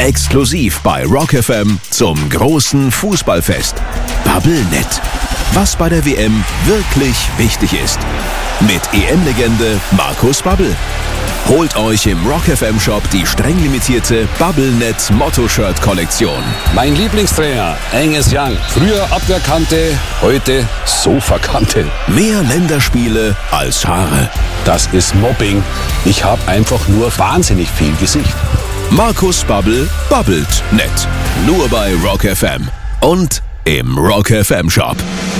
Exklusiv bei Rock FM zum großen Fußballfest. Bubblenet. Was bei der WM wirklich wichtig ist. Mit EM-Legende Markus Babbel. Holt euch im Rock FM Shop die streng limitierte Bubblenet Motto-Shirt-Kollektion. Mein Lieblingstrainer, Angus Young. Früher Abwehrkante, heute Sofakante. Mehr Länderspiele als Haare. Das ist Mobbing. Ich habe einfach nur wahnsinnig viel Gesicht. Markus Babbel babbelt nett. Nur bei Rock FM und im Rock FM Shop.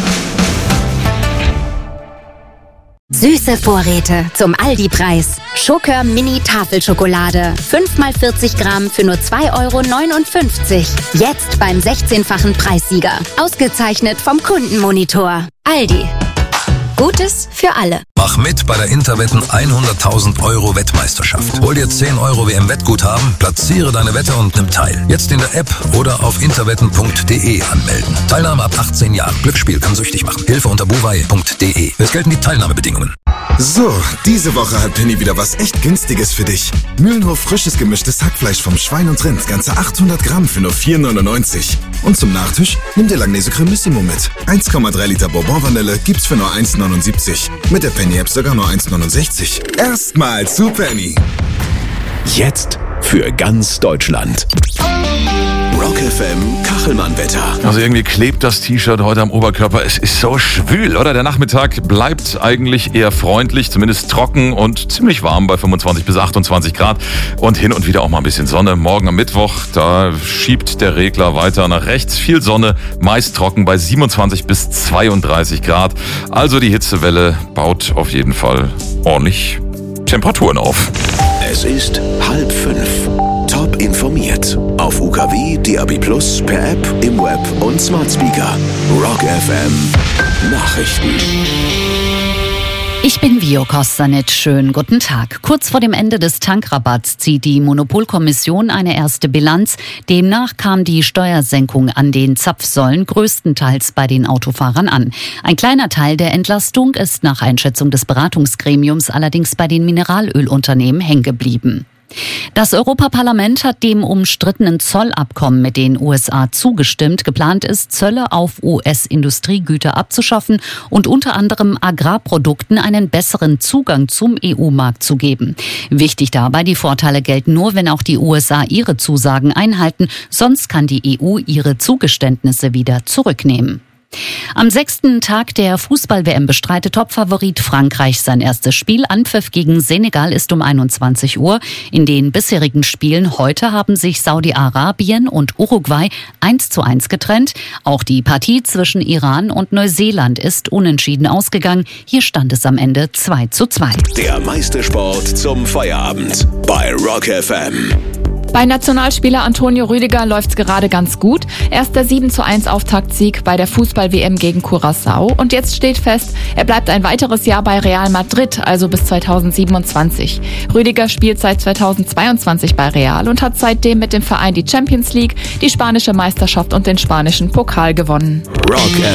Süße Vorräte zum Aldi-Preis. Schokör Mini Tafelschokolade. 5x40 Gramm für nur 2,59 €. Jetzt beim 16-fachen Preissieger. Ausgezeichnet vom Kundenmonitor. Aldi. Gutes für alle. Mach mit bei der Interwetten 100.000 € Wettmeisterschaft. Hol dir 10 € WM-Wettguthaben, platziere deine Wette und nimm teil. Jetzt in der App oder auf interwetten.de anmelden. Teilnahme ab 18 Jahren. Glücksspiel kann süchtig machen. Hilfe unter buwei.de. Es gelten die Teilnahmebedingungen. So, diese Woche hat Penny wieder was echt Günstiges für dich. Mühlenhof frisches gemischtes Hackfleisch vom Schwein und Rind, ganze 800 Gramm für nur 4,99 €. Und zum Nachtisch nimm dir Langnese Cremissimo mit. 1,3 Liter Bourbon-Vanille gibt's für nur 1,79 €. Mit der Penny-App sogar nur 1,69 €. Erstmal zu Penny. Jetzt für ganz Deutschland. Rock FM Kachelmann-Wetter. Also irgendwie klebt das T-Shirt heute am Oberkörper. Es ist so schwül, oder? Der Nachmittag bleibt eigentlich eher freundlich, zumindest trocken und ziemlich warm bei 25 bis 28 Grad. Und hin und wieder auch mal ein bisschen Sonne. Morgen am Mittwoch, da schiebt der Regler weiter nach rechts. Viel Sonne, meist trocken bei 27 bis 32 Grad. Also die Hitzewelle baut auf jeden Fall ordentlich Temperaturen auf. Es ist 4:30. Top informiert. Auf UKW, DAB+, per App, im Web und Smart Speaker. Rock FM Nachrichten. Ich bin Vio Kostanic. Schönen guten Tag. Kurz vor dem Ende des Tankrabatts zieht die Monopolkommission eine erste Bilanz. Demnach kam die Steuersenkung an den Zapfsäulen größtenteils bei den Autofahrern an. Ein kleiner Teil der Entlastung ist nach Einschätzung des Beratungsgremiums allerdings bei den Mineralölunternehmen hängen geblieben. Das Europaparlament hat dem umstrittenen Zollabkommen mit den USA zugestimmt. Geplant ist, Zölle auf US-Industriegüter abzuschaffen und unter anderem Agrarprodukten einen besseren Zugang zum EU-Markt zu geben. Wichtig dabei, die Vorteile gelten nur, wenn auch die USA ihre Zusagen einhalten. Sonst kann die EU ihre Zugeständnisse wieder zurücknehmen. Am 6. Tag der Fußball-WM bestreitet Topfavorit Frankreich sein erstes Spiel. Anpfiff gegen Senegal ist um 21 Uhr. In den bisherigen Spielen heute haben sich Saudi-Arabien und Uruguay 1:1 getrennt. Auch die Partie zwischen Iran und Neuseeland ist unentschieden ausgegangen. Hier stand es am Ende 2:2. Der meiste Sport zum Feierabend bei Rock FM. Bei Nationalspieler Antonio Rüdiger läuft's gerade ganz gut. Erst der 7:1 Auftaktsieg bei der Fußball-WM gegen Curaçao. Und jetzt steht fest, er bleibt ein weiteres Jahr bei Real Madrid, also bis 2027. Rüdiger spielt seit 2022 bei Real und hat seitdem mit dem Verein die Champions League, die spanische Meisterschaft und den spanischen Pokal gewonnen. Rock